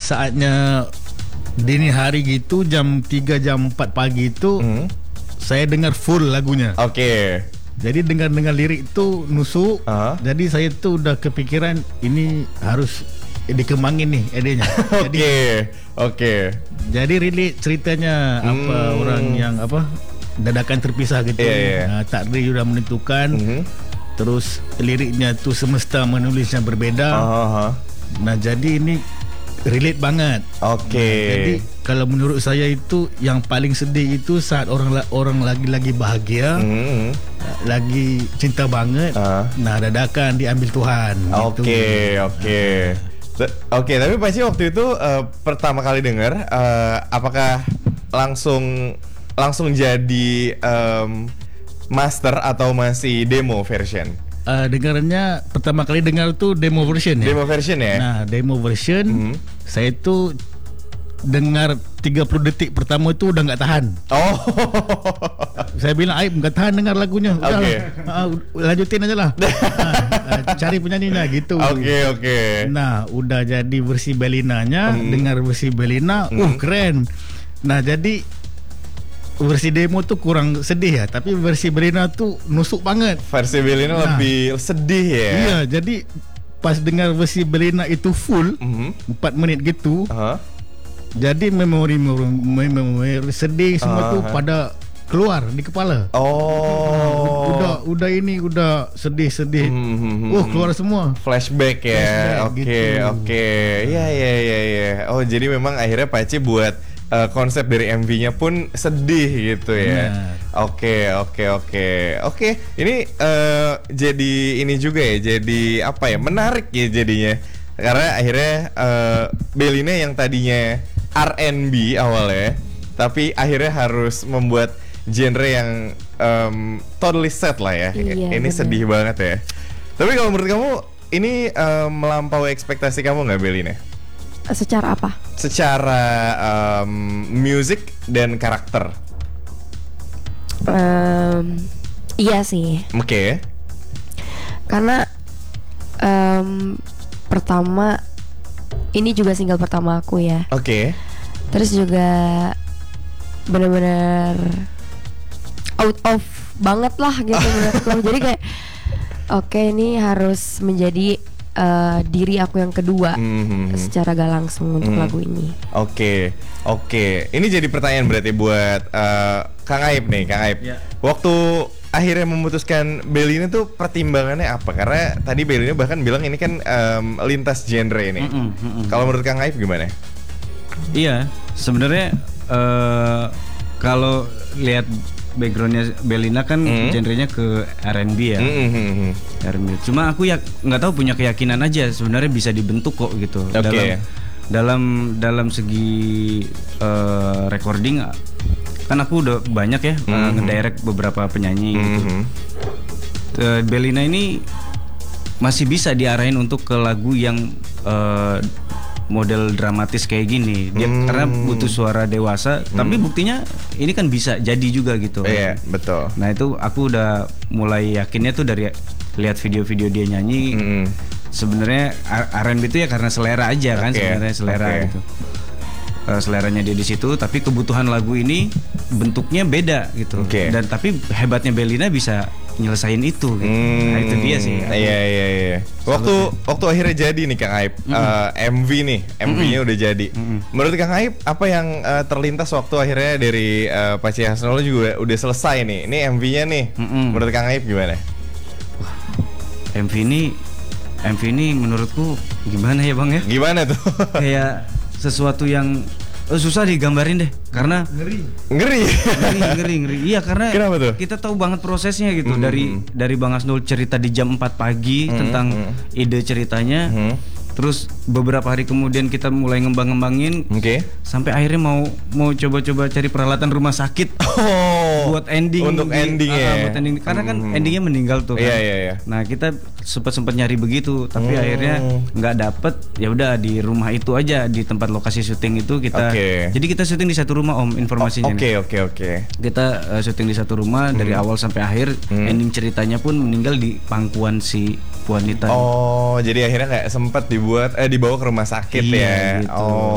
saatnya dini hari gitu, jam 3 jam 4 pagi itu saya dengar full lagunya. Oke. Jadi dengar lirik itu nusuk. Jadi saya tuh udah kepikiran ini harus dikembangin nih idenya. Oke. Jadi relate ceritanya apa orang yang apa dadakan terpisah gitu. Nah, takdir sudah menentukan. Terus liriknya tuh semesta menulisnya berbeda. Nah, jadi ini relate banget. Jadi kalau menurut saya itu yang paling sedih itu saat orang lagi bahagia, lagi cinta banget. Nah, dadakan diambil Tuhan. Oke, tapi pasti waktu itu pertama kali dengar, apakah langsung jadi master atau masih demo version? Dengarnya pertama kali dengar tuh demo version ya. Demo version ya. Nah, demo version saya tuh dengar 30 detik pertama itu udah nggak tahan. Saya bilang Aib nggak tahan dengar lagunya. Lanjutin aja lah. Cari penyanyinya gitu. Nah, udah jadi versi Belinanya, dengar versi Belina, keren. Nah, jadi versi demo tuh kurang sedih ya, tapi versi Belina tuh nusuk banget. Versi Belina lebih sedih ya. Iya, jadi pas dengar versi Belina itu full 4 menit gitu. Jadi memori sedih semua tuh pada keluar di kepala. Udah sedih. Keluar semua. Flashback ya. Oke. Iya. Oh, jadi memang akhirnya Paci buat konsep dari MV-nya pun sedih gitu ya. Oke. Ini jadi ini juga ya. Jadi apa ya? Menarik ya jadinya. Karena akhirnya Belina yang tadinya R&B awalnya, tapi akhirnya harus membuat genre yang totally sad lah ya. Ini bener. Sedih banget ya. Tapi kalau menurut kamu ini melampaui ekspektasi kamu nggak, Belina? Secara apa? Secara music dan karakter. Iya sih. Oke. Karena pertama ini juga single pertama aku ya. Terus juga benar-benar out of banget lah gitu menurutku. Jadi kayak ini harus menjadi diri aku yang kedua secara gak langsung untuk lagu ini. Oke. Ini jadi pertanyaan berarti buat Kang Aib nih, Kang Aib. Waktu akhirnya memutuskan Belina tuh pertimbangannya apa? Karena tadi Belina bahkan bilang ini kan lintas genre ini. Kalau menurut Kang Aib gimana? Iya, sebenarnya kalau lihat backgroundnya Belina kan genrenya ke R&B ya. R&B. Cuma aku ya nggak tahu, punya keyakinan aja sebenarnya bisa dibentuk kok gitu. Dalam segi recording kan aku udah banyak ya ngedirect beberapa penyanyi gitu. Belina ini masih bisa diarahin untuk ke lagu yang model dramatis kayak gini. Dia karena butuh suara dewasa, tapi buktinya ini kan bisa jadi juga gitu. Iya, betul. Nah, itu aku udah mulai yakinnya tuh dari lihat video-video dia nyanyi. Sebenarnya R&B itu ya karena selera aja kan, sebenarnya selera gitu. Seleranya dia di situ, tapi kebutuhan lagu ini bentuknya beda gitu. Dan tapi hebatnya Belina bisa nyelesain itu gitu. Nah, itu dia sih. Iya. Waktu akhirnya jadi nih Kang Aib, MV nih, MV-nya udah jadi. Menurut Kang Aib, apa yang terlintas waktu akhirnya dari Paci Hasnolo juga udah selesai nih. Ini MV-nya nih. Menurut Kang Aib gimana? MV ini menurutku gimana ya Bang ya? Gimana tuh? Kayak sesuatu yang susah digambarin deh, karena ngeri. Iya, karena kenapa tuh? Kita tahu banget prosesnya gitu. Dari Bang Hasnul cerita di jam 4 pagi tentang ide ceritanya. Terus beberapa hari kemudian kita mulai ngembangin, sampai akhirnya mau coba-coba cari peralatan rumah sakit buat ending. Untuk endingnya. Buat ending. Karena kan endingnya meninggal tuh kan. Iya. Nah, kita sempat nyari begitu, tapi akhirnya nggak dapet. Ya udah di rumah itu aja, di tempat lokasi syuting itu kita. Jadi kita syuting di satu rumah informasinya. Oke. Kita syuting di satu rumah dari awal sampai akhir. Ending ceritanya pun meninggal di pangkuan si wanita. Jadi akhirnya nggak sempet dibawa ke rumah sakit ya. Gitu.